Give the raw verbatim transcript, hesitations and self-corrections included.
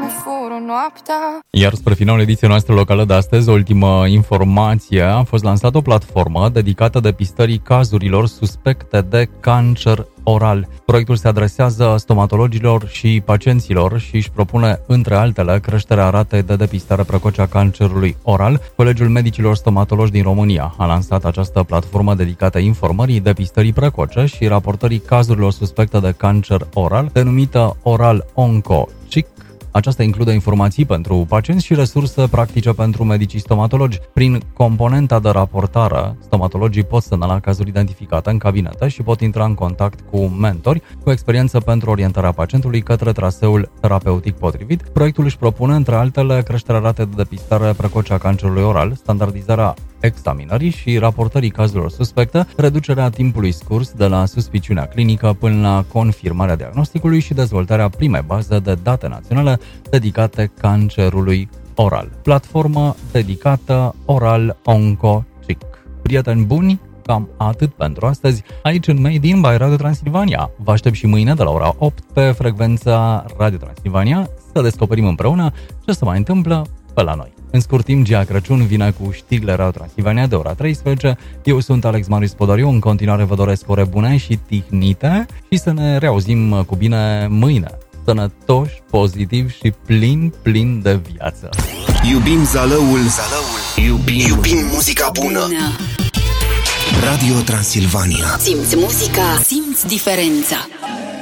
fură noaptea. Iar spre finalul ediției noastre locală de astăzi, ultimă informație, a fost lansată o platformă dedicată depistării cazurilor suspecte de cancer oral. Proiectul se adresează stomatologilor și pacienților și își propune, între altele, creșterea ratei de depistare precoce a cancerului oral. Colegiul Medicilor Stomatologi din România a lansat această platformă dedicată informării, depistării precoce și raportării cazurilor suspecte de cancer oral, denumită Oral Onco C I C. Aceasta include informații pentru pacienți și resurse practice pentru medicii stomatologi. Prin componenta de raportare, stomatologii pot semnala cazuri identificate în cabinete și pot intra în contact cu mentori cu experiență pentru orientarea pacientului către traseul terapeutic potrivit. Proiectul își propune, între altele, creșterea ratei de depistare precoce a cancerului oral, standardizarea examinării și raportării cazurilor suspecte, reducerea timpului scurs de la suspiciunea clinică până la confirmarea diagnosticului și dezvoltarea primei baze de date naționale dedicate cancerului oral. Platformă dedicată Oral Onco C I C. Prieteni buni, cam atât pentru astăzi, aici în Made in by Radio Transilvania. Vă aștept și mâine de la ora opt pe frecvența Radio Transilvania să descoperim împreună ce se mai întâmplă pe la noi. În scurt timp, Gia Crăciun vine cu știrile Radio Transilvania de ora treisprezece. Eu sunt Alex Marius Podariu, în continuare vă doresc ore bune și tihnite și să ne reauzim cu bine mâine. Sănătoși, pozitiv și plin, plin de viață. Iubim Zalăul, Zalăul. Iubim, Iubim muzica bună. Radio Transilvania. Simți muzica, simți diferența.